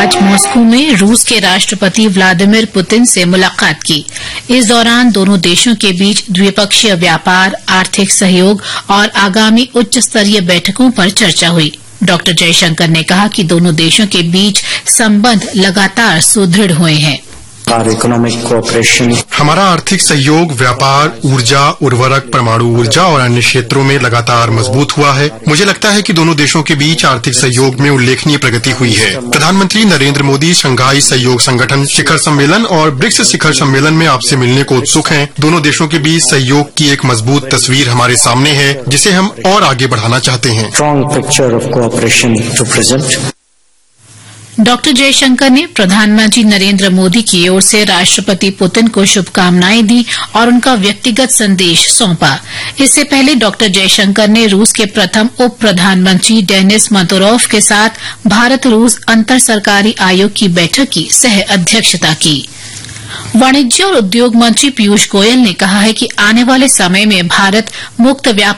आज मॉस्को में रूस के राष्ट्रपति व्लादिमीर पुतिन से मुलाकात की। इस दौरान दोनों देशों के बीच द्विपक्षीय व्यापार, आर्थिक सहयोग और आगामी उच्च स्तरीय बैठकों पर चर्चा हुई। डॉ जयशंकर ने कहा कि दोनों देशों के बीच संबंध लगातार सुदृढ़ हुए हैं। हमारा आर्थिक सहयोग, व्यापार, ऊर्जा, उर्वरक, परमाणु ऊर्जा और अन्य क्षेत्रों में लगातार मजबूत हुआ है। मुझे लगता है कि दोनों देशों के बीच आर्थिक सहयोग में उल्लेखनीय प्रगति हुई है। प्रधानमंत्री नरेंद्र मोदी शंघाई सहयोग संगठन शिखर सम्मेलन और ब्रिक्स शिखर सम्मेलन में आपसे मिलने को उत्सुक हैं। दोनों देशों के बीच सहयोग की एक मजबूत तस्वीर हमारे सामने है, जिसे हम और आगे बढ़ाना चाहते हैं। डॉ जयशंकर ने प्रधानमंत्री नरेंद्र मोदी की ओर से राष्ट्रपति पुतिन को शुभकामनाएं दी और उनका व्यक्तिगत संदेश सौंपा। इससे पहले डॉ जयशंकर ने रूस के प्रथम उप प्रधानमंत्री डेनिस मंतुरोव के साथ भारत रूस अंतर सरकारी आयोग की बैठक की सह अध्यक्षता की। वाणिज्य और उद्योग मंत्री पीयूष गोयल ने कहा है कि आने वाले समय में भारत मुक्त व्यापार